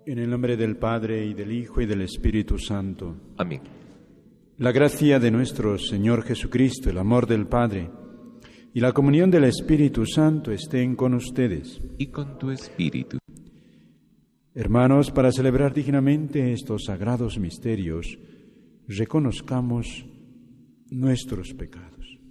En el nombre del Padre, y del Hijo, y del Espíritu Santo. Amén. La gracia de nuestro Señor Jesucristo, el amor del Padre y la comunión del Espíritu Santo estén con ustedes. Y con tu espíritu. Hermanos, para celebrar dignamente estos sagrados misterios, reconozcamos nuestros pecados.